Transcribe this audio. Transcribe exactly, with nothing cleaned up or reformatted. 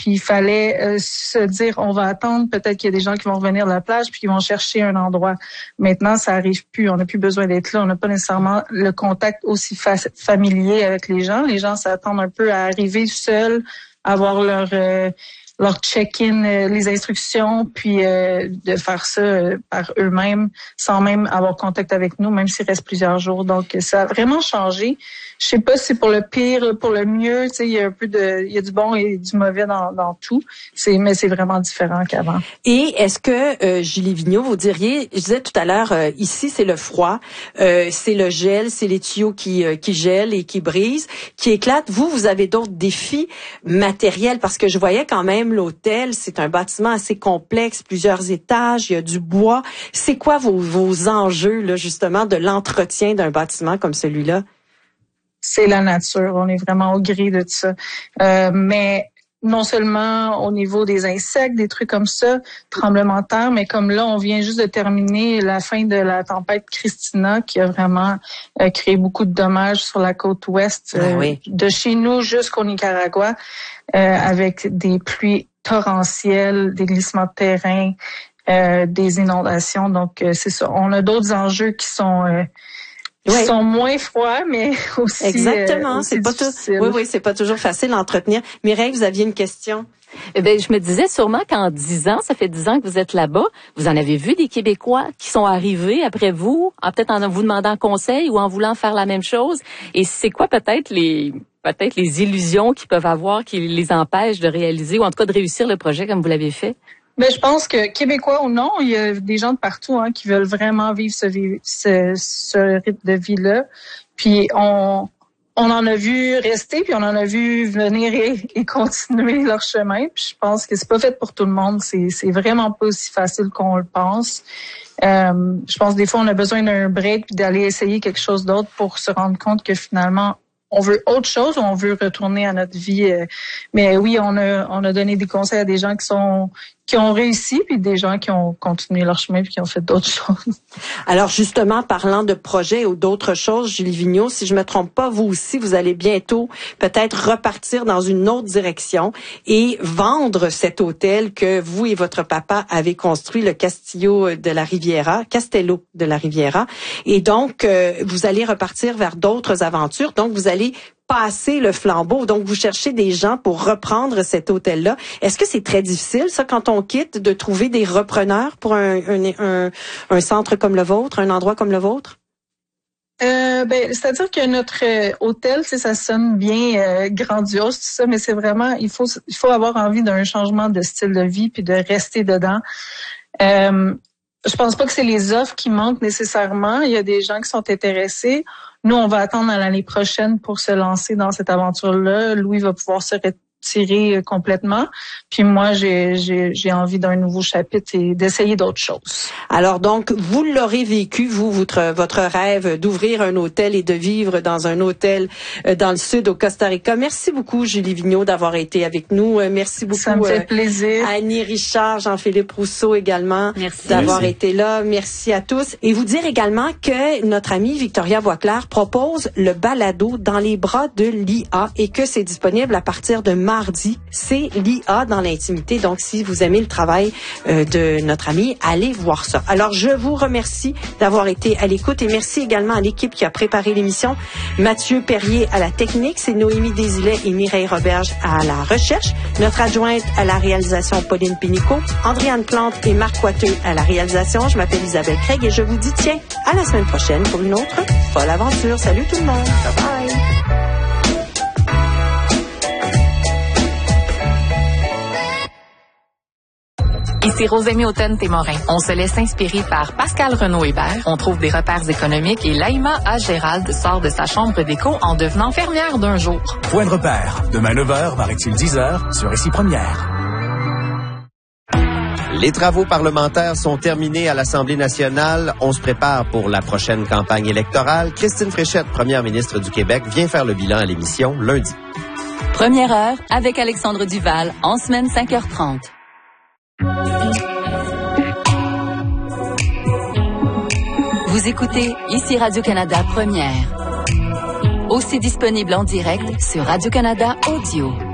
puis il fallait euh, se dire, on va attendre, peut-être qu'il y a des gens qui vont revenir de la plage puis qui vont chercher un endroit. Maintenant, ça arrive plus, on n'a plus besoin d'être là, on n'a pas nécessairement le contact aussi fa- familier avec les gens. Les gens s'attendent un peu à arriver seuls, avoir leur euh, leur check-in, euh, les instructions, puis euh, de faire ça euh, par eux-mêmes, sans même avoir contact avec nous, même s'il reste plusieurs jours. Donc, ça a vraiment changé. Je sais pas si c'est pour le pire, pour le mieux. Tu sais, il y a un peu de, il y a du bon et du mauvais dans, dans tout. C'est, mais c'est vraiment différent qu'avant. Et est-ce que euh, Julie Vigneault, vous diriez, je disais tout à l'heure, euh, ici c'est le froid, euh, c'est le gel, c'est les tuyaux qui euh, qui gèlent et qui brisent, qui éclatent. Vous, vous avez d'autres défis matériels parce que je voyais quand même l'hôtel, c'est un bâtiment assez complexe, plusieurs étages, il y a du bois. C'est quoi vos vos enjeux là justement de l'entretien d'un bâtiment comme celui-là? C'est la nature, on est vraiment au gré de ça. Euh, mais non seulement au niveau des insectes, des trucs comme ça, tremblements de terre, mais comme là, on vient juste de terminer la fin de la tempête Christina qui a vraiment euh, créé beaucoup de dommages sur la côte ouest, euh, ah oui. de chez nous jusqu'au Nicaragua, euh, avec des pluies torrentielles, des glissements de terrain, euh, des inondations. Donc, euh, c'est ça. On a d'autres enjeux qui sont... Euh, Ils oui. sont moins froids, mais aussi exactement. Euh, aussi c'est pas tout. Oui, oui, c'est pas toujours facile à entretenir. Mireille, vous aviez une question. Eh ben, je me disais sûrement qu'en dix ans, ça fait dix ans que vous êtes là-bas, vous en avez vu des Québécois qui sont arrivés après vous, en peut-être en vous demandant conseil ou en voulant faire la même chose. Et c'est quoi peut-être les peut-être les illusions qu'ils peuvent avoir qui les empêchent de réaliser ou en tout cas de réussir le projet comme vous l'avez fait? Ben, je pense que Québécois ou non, il y a des gens de partout hein, qui veulent vraiment vivre ce, ce, ce rythme de vie-là. Puis on, on en a vu rester, puis on en a vu venir et, et continuer leur chemin. Puis je pense que c'est pas fait pour tout le monde. C'est, c'est vraiment pas aussi facile qu'on le pense. Euh, je pense que des fois on a besoin d'un break puis d'aller essayer quelque chose d'autre pour se rendre compte que finalement on veut autre chose ou on veut retourner à notre vie. Mais oui, on a on a donné des conseils à des gens qui sont qui ont réussi puis des gens qui ont continué leur chemin puis qui ont fait d'autres choses. Alors justement, parlant de projets ou d'autres choses, Julie Vigneault, si je me trompe pas, vous aussi, vous allez bientôt peut-être repartir dans une autre direction et vendre cet hôtel que vous et votre papa avez construit, le Castillo de la Riviera, Castello de la Riviera. Et donc, euh, vous allez repartir vers d'autres aventures. Donc, vous allez passer le flambeau. Donc, vous cherchez des gens pour reprendre cet hôtel-là. Est-ce que c'est très difficile, ça, quand on quitte, de trouver des repreneurs pour un, un, un, un centre comme le vôtre, un endroit comme le vôtre? Euh, ben, c'est-à-dire que notre euh, hôtel, tu sais, ça sonne bien euh, grandiose, tout ça, mais c'est vraiment, il faut, il faut avoir envie d'un changement de style de vie puis de rester dedans. Euh, je pense pas que c'est les offres qui manquent nécessairement. Il y a des gens qui sont intéressés. Nous, on va attendre à l'année prochaine pour se lancer dans cette aventure-là. Louis va pouvoir se retirer complètement. Puis moi, j'ai, j'ai, j'ai envie d'un nouveau chapitre et d'essayer d'autres choses. Alors donc, vous l'aurez vécu, vous, votre, votre rêve d'ouvrir un hôtel et de vivre dans un hôtel dans le sud au Costa Rica. Merci beaucoup, Julie Vigneault, d'avoir été avec nous. Merci beaucoup. Ça me fait plaisir. À Annie Richard, Jean-Philippe Rousseau également. Merci. D'avoir Merci. été là. Merci à tous. Et vous dire également que notre amie Victoria Boisclair propose le balado Dans les bras de l'I A et que c'est disponible à partir de mardi. C'est l'I A dans l'intimité. Donc, si vous aimez le travail euh, de notre amie, allez voir ça. Alors, je vous remercie d'avoir été à l'écoute et merci également à l'équipe qui a préparé l'émission. Mathieu Perrier à la technique, c'est Noémie Desilets et Mireille Roberge à la recherche. Notre adjointe à la réalisation, Pauline Pénicaud. Andréane Plante et Marc Coiteux à la réalisation. Je m'appelle Isabelle Craig et je vous dis tiens, à la semaine prochaine pour une autre folle aventure. Salut tout le monde. Bye bye. Ici Rosémie Hautain-Témorin. On se laisse inspirer par Pascal Renaud-Hébert. On trouve des repères économiques et Laïma A. Gérald sort de sa chambre d'écho en devenant fermière d'un jour. Point de repère. Demain neuf heures, paraît-il dix heures, sur Ici Première. Les travaux parlementaires sont terminés à l'Assemblée nationale. On se prépare pour la prochaine campagne électorale. Christine Fréchette, première ministre du Québec, vient faire le bilan à l'émission lundi. Première heure avec Alexandre Duval, en semaine cinq heures trente. Vous écoutez ici Radio-Canada Première. Aussi disponible en direct sur Radio-Canada Audio.